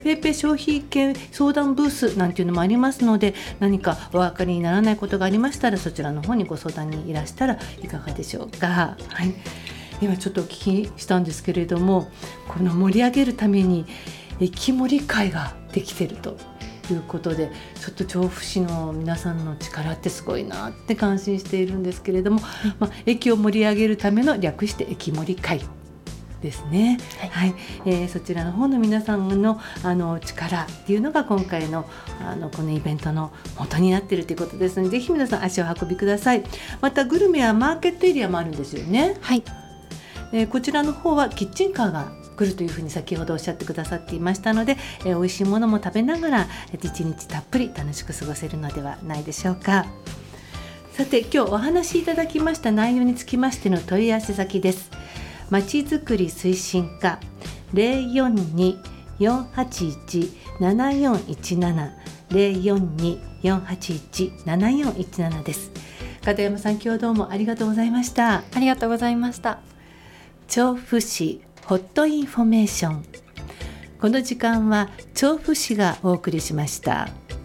ペイペイ消費系相談ブースなんていうのもありますので、何かお分かりにならないことがありましたら、そちらの方にご相談にいらしたらいかがでしょうか。はい、今ちょっとお聞きしたんですけれども、この盛り上げるために駅盛り会ができているということで、ちょっと調布市の皆さんの力ってすごいなって感心しているんですけれども、駅を盛り上げるための略して駅盛り会ですね。はいはい、そちらの方の皆さんの力っていうのが今回のこのイベントの元になっているということですので、ぜひ皆さん足を運びください。またグルメやマーケットエリアもあるんですよね。 はい、 こちらの方はキッチンカーが来るというふうに先ほどおっしゃってくださっていましたので、美味しいものも食べながら一日たっぷり楽しく過ごせるのではないでしょうか。さて、今日お話しいただきました内容につきましての問い合わせ先です。まちづくり推進課 042-481-7417 042-481-7417 です。片山さん、今日どうもありがとうございました。 ありがとうございました。 調布市ホットインフォメーション、この時間は調布市がお送りしました。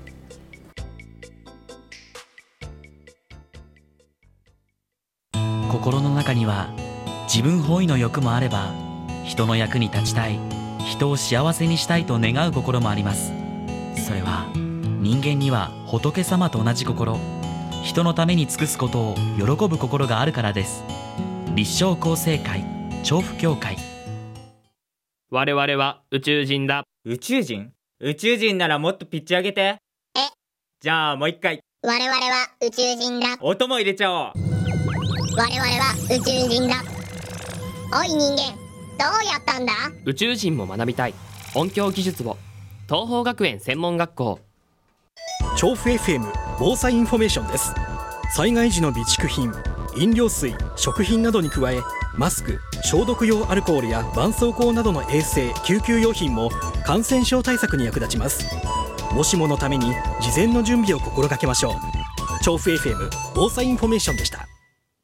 心の中には自分本位の欲もあれば、人の役に立ちたい、人を幸せにしたいと願う心もあります。それは人間には仏様と同じ心、人のために尽くすことを喜ぶ心があるからです。立正厚生会調布協会。 我々は宇宙人だ。 宇宙人？宇宙人ならもっとピッチ上げて。じゃあもう一回。 我々は宇宙人だ。 音も入れちゃおう。 我々は宇宙人だ。おい人間、どうやったんだ？ 宇宙人も学びたい音響技術を。東邦学園専門学校。 調布 FM 防災インフォメーションです。災害時の備蓄品、飲料水、食品などに加え、マスク、消毒用アルコールや絆創膏などの衛生・救急用品も感染症対策に役立ちます。もしものために事前の準備を心がけましょう。調布 FM 防災インフォメーションでした。